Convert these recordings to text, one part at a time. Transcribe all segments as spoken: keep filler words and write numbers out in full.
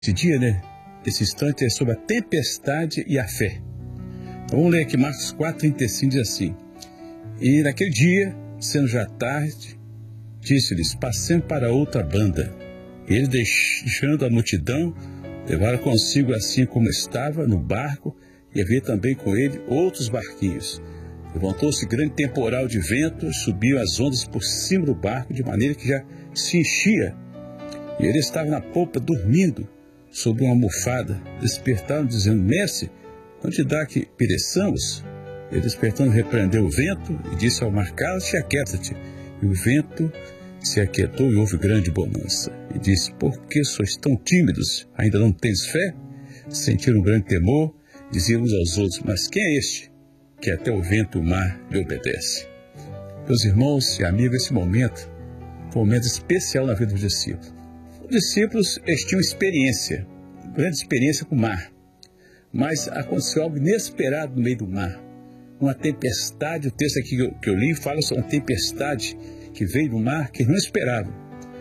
Esse dia, né? Esse instante é sobre a tempestade e a fé. Então, vamos ler aqui Marcos quatro, trinta e cinco, diz assim: E naquele dia, sendo já tarde, disse-lhes: passem para outra banda. E eles, deixando a multidão, levaram consigo assim como estava no barco, e havia também com ele outros barquinhos. Levantou-se grande temporal de vento, subiam as ondas por cima do barco, de maneira que já se enchia. E ele estava na popa, dormindo, sob uma almofada. Despertaram, dizendo: Mestre, não te dá que pereçamos? Ele, despertando, repreendeu o vento e disse ao mar: cala-te e aquieta-te. E o vento se aquietou e houve grande bonança. E disse: por que sois tão tímidos? Ainda não tens fé? Sentiram um grande temor, diziam uns aos outros: mas quem é este, que até o vento e o mar lhe obedece? Meus irmãos e amigos, esse momento foi um momento especial na vida dos discípulos. Os discípulos eles tinham experiência, grande experiência com o mar. Mas aconteceu algo inesperado no meio do mar. Uma tempestade, o texto aqui que eu, que eu li fala sobre uma tempestade que veio do mar que não esperavam.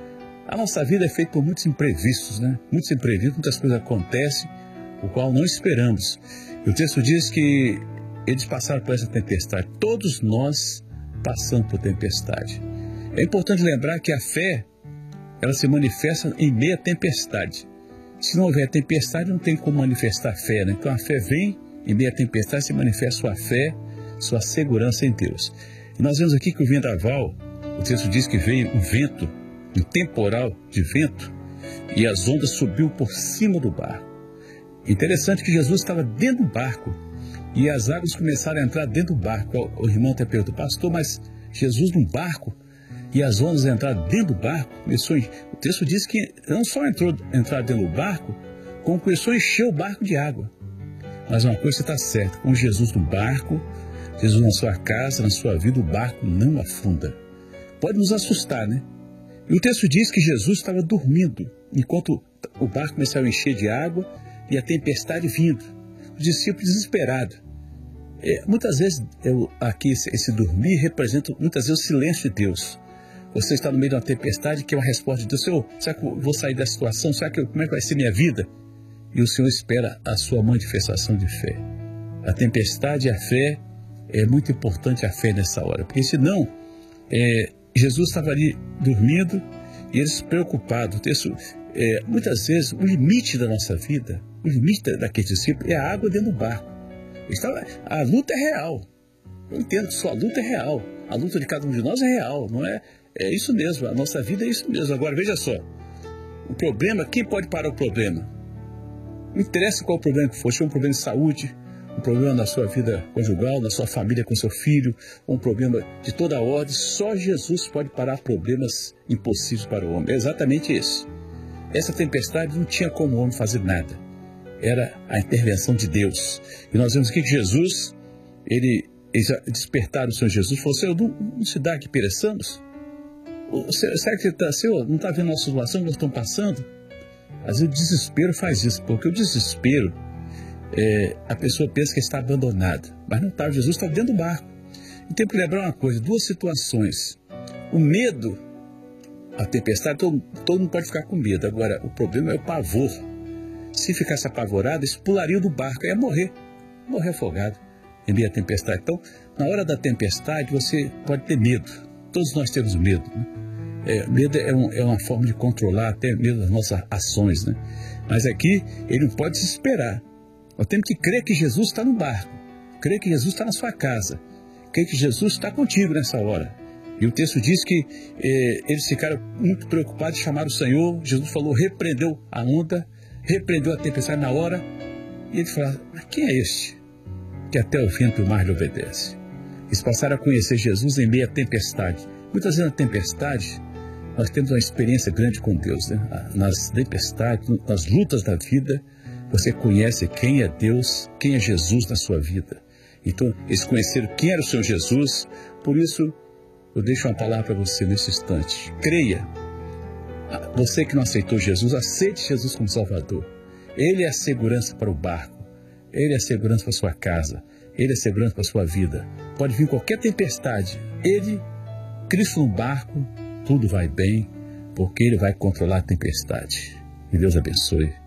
A nossa vida é feita por muitos imprevistos, né? Muitos imprevistos, muitas coisas acontecem, o qual não esperamos. E o texto diz que eles passaram por essa tempestade. Todos nós passamos por tempestade. É importante lembrar que a fé, ela se manifesta em meio à tempestade. Se não houver tempestade, não tem como manifestar fé, né? Então a fé vem em meio à tempestade, se manifesta sua fé, sua segurança em Deus. E nós vemos aqui que o vendaval, o texto diz que veio um vento, um temporal de vento, e as ondas subiu por cima do barco. Interessante que Jesus estava dentro do barco, e as águas começaram a entrar dentro do barco. O irmão até perguntou: pastor, mas Jesus num barco, e as ondas entraram dentro do barco? Começou, o texto diz que não só entrou entrar dentro do barco, como começou a encher o barco de água. Mas uma coisa está certa: com Jesus no barco, Jesus na sua casa, na sua vida, o barco não afunda. Pode nos assustar, né? E o texto diz que Jesus estava dormindo, enquanto o barco começava a encher de água e a tempestade vindo. Os discípulos desesperados. É, muitas vezes, eu, aqui, esse, esse dormir representa muitas vezes o silêncio de Deus. Você está no meio de uma tempestade que é uma resposta de Deus: Senhor, será que eu vou sair dessa situação? Será que eu, como é que vai ser minha vida? E o Senhor espera a sua manifestação de fé. A tempestade e a fé, é muito importante a fé nessa hora, porque senão, é, Jesus estava ali dormindo e eles preocupados. O texto, é, muitas vezes, o limite da nossa vida, o limite daquele discípulo é a água dentro do barco. Estava, a luta é real. Eu entendo que sua luta é real. A luta de cada um de nós é real, não é? É isso mesmo, a nossa vida é isso mesmo. Agora, veja só, o problema, quem pode parar o problema? Não interessa qual o problema que for, se é um problema de saúde, um problema na sua vida conjugal, na sua família com seu filho, um problema de toda a ordem, só Jesus pode parar problemas impossíveis para o homem. É exatamente esse. Essa tempestade não tinha como o homem fazer nada. Era a intervenção de Deus. E nós vemos aqui que Jesus, ele, eles despertaram o Senhor Jesus, falou: Senhor, não, não se dá que pereçamos? Será que você está, Senhor, não está vendo a nossa situação que nós estamos passando? Às vezes o desespero faz isso, porque o desespero, é, a pessoa pensa que está abandonada, mas não está. Jesus está dentro do barco. E tem que lembrar uma coisa: duas situações. O medo, a tempestade, todo, todo mundo pode ficar com medo. Agora, o problema é o pavor. Se ficasse apavorado, eles pulariam do barco, ia morrer, morrer afogado em meio à tempestade. Então, na hora da tempestade, você pode ter medo. Todos nós temos medo, né? É, medo é, um, é uma forma de controlar até mesmo as nossas ações, né? Mas aqui, ele não pode se esperar. Nós temos que crer que Jesus está no barco, crer que Jesus está na sua casa, crer que Jesus está contigo nessa hora. E o texto diz que eh, eles ficaram muito preocupados, chamaram o Senhor. Jesus falou, repreendeu a onda, repreendeu a tempestade na hora. E ele falou: mas quem é este que até o vento e o mar lhe obedece? Eles passaram a conhecer Jesus em meio à tempestade. Muitas vezes na tempestade, nós temos uma experiência grande com Deus, né? Nas tempestades, nas lutas da vida, você conhece quem é Deus, quem é Jesus na sua vida. Então, eles conheceram quem era o Senhor Jesus. Por isso, eu deixo uma palavra para você nesse instante: creia. Você que não aceitou Jesus, aceite Jesus como Salvador. Ele é a segurança para o barco, Ele é a segurança para a sua casa, Ele é a segurança para a sua vida. Pode vir qualquer tempestade, Ele, Cristo no barco, tudo vai bem, porque Ele vai controlar a tempestade. Que Deus abençoe.